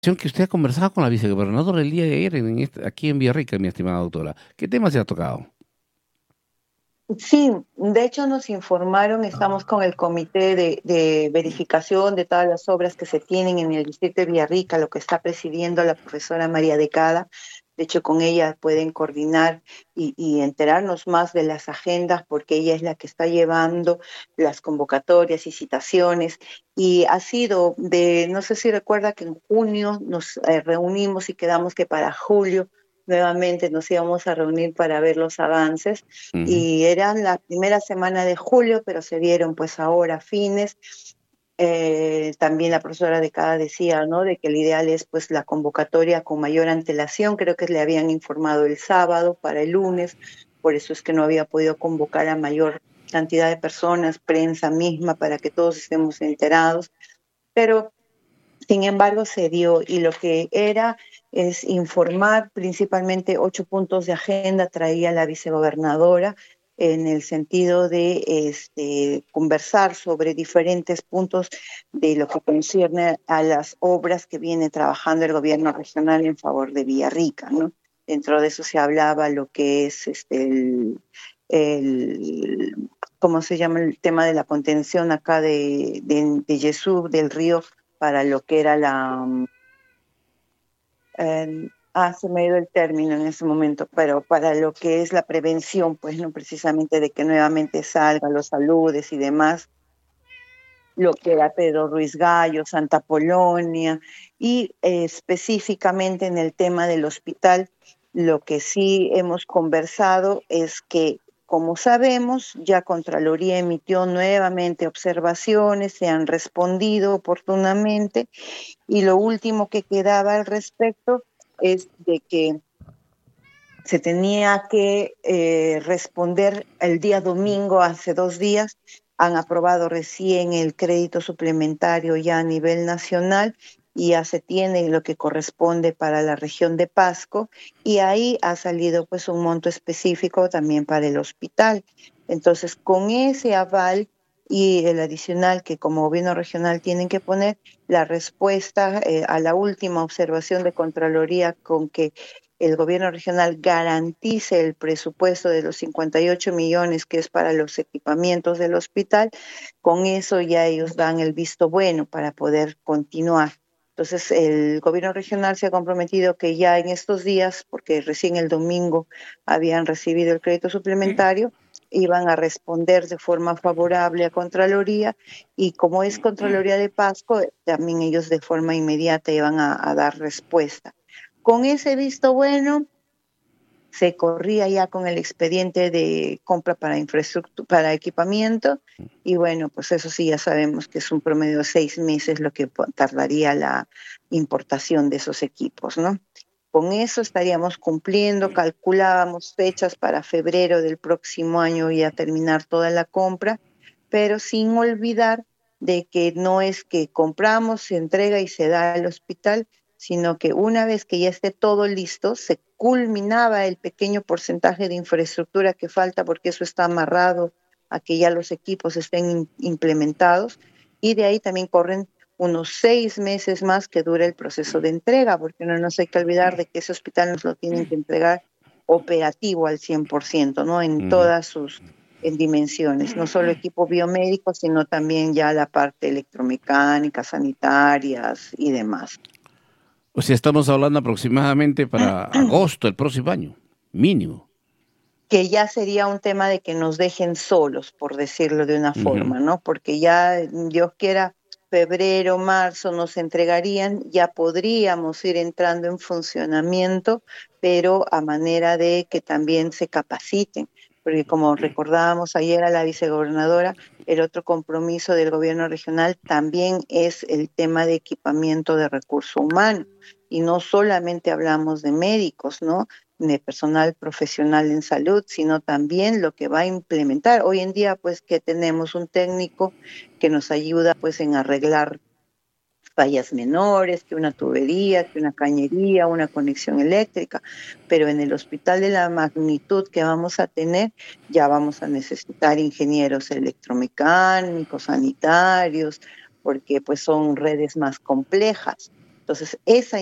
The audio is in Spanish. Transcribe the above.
Que usted ha conversado con la vicegobernadora el día de ayer aquí en Villarrica, mi estimada doctora. ¿Qué tema se ha tocado? Sí, de hecho nos informaron, estamos con el comité de verificación de todas las obras que se tienen en el distrito de Villarrica, lo que está presidiendo la profesora María de Cada. De hecho, con ella pueden coordinar y enterarnos más de las agendas, porque ella es la que está llevando las convocatorias y citaciones. Y ha sido no sé si recuerda que en junio nos reunimos y quedamos que para julio nuevamente nos íbamos a reunir para ver los avances Ujú. y eran la primera semana de julio, pero se dieron pues ahora fines. También la profesora de cada decía, ¿no? De que el ideal es pues la convocatoria con mayor antelación, creo que le habían informado el sábado para el lunes, por eso es que no había podido convocar a mayor cantidad de personas, prensa misma, para que todos estemos enterados, pero sin embargo, se dio y lo que era es informar principalmente 8 puntos de agenda, traía la vicegobernadora en el sentido de conversar sobre diferentes puntos de lo que concierne a las obras que viene trabajando el gobierno regional en favor de Villarrica, ¿no? Dentro de eso se hablaba lo que es el ¿cómo se llama? El tema de la contención acá de Yesub, del río, para lo que era se me ha ido el término en ese momento, pero para lo que es la prevención, pues no precisamente de que nuevamente salgan los saludes y demás, lo que era Pedro Ruiz Gallo, Santa Polonia, y específicamente en el tema del hospital, lo que sí hemos conversado es que, como sabemos, ya Contraloría emitió nuevamente observaciones, se han respondido oportunamente, y lo último que quedaba al respecto es de que se tenía que responder el día domingo, hace 2 días. Han aprobado recién el crédito suplementario ya a nivel nacional y ya se tiene lo que corresponde para la región de Pasco, y ahí ha salido pues un monto específico también para el hospital. Entonces, con ese aval y el adicional que como gobierno regional tienen que poner, la respuesta a la última observación de Contraloría con que el gobierno regional garantice el presupuesto de los 58 millones que es para los equipamientos del hospital, con eso ya ellos dan el visto bueno para poder continuar. Entonces, el gobierno regional se ha comprometido que ya en estos días, porque recién el domingo habían recibido el crédito suplementario, iban a responder de forma favorable a Contraloría, y como es Contraloría de Pasco, también ellos de forma inmediata iban a dar respuesta. Con ese visto bueno, se corría ya con el expediente de compra para infraestructura, para equipamiento, y bueno, pues eso sí ya sabemos que es un promedio de 6 meses lo que tardaría la importación de esos equipos, ¿no? Con eso estaríamos cumpliendo, calculábamos fechas para febrero del próximo año y a terminar toda la compra, pero sin olvidar de que no es que compramos, se entrega y se da al hospital, sino que una vez que ya esté todo listo, se culminaba el pequeño porcentaje de infraestructura que falta, porque eso está amarrado a que ya los equipos estén implementados, y de ahí también corren unos 6 meses más que dura el proceso de entrega, porque no nos hay que olvidar de que ese hospital nos lo tienen que entregar operativo al 100%, ¿no? En Ujú. todas sus en dimensiones, no solo equipo biomédico, sino también ya la parte electromecánica, sanitarias y demás. O sea, estamos hablando aproximadamente para agosto del próximo año, mínimo. Que ya sería un tema de que nos dejen solos, por decirlo de una Ujú. forma, ¿no? Porque ya, Dios quiera, febrero, marzo nos entregarían, ya podríamos ir entrando en funcionamiento, pero a manera de que también se capaciten, porque como recordábamos ayer a la vicegobernadora, el otro compromiso del gobierno regional también es el tema de equipamiento de recurso humano. Y no solamente hablamos de médicos, ¿no? De personal profesional en salud, sino también lo que va a implementar. Hoy en día, pues que tenemos un técnico que nos ayuda pues en arreglar fallas menores, que una tubería, que una cañería, una conexión eléctrica, pero en el hospital de la magnitud que vamos a tener, ya vamos a necesitar ingenieros electromecánicos, sanitarios, porque pues son redes más complejas. Entonces, esa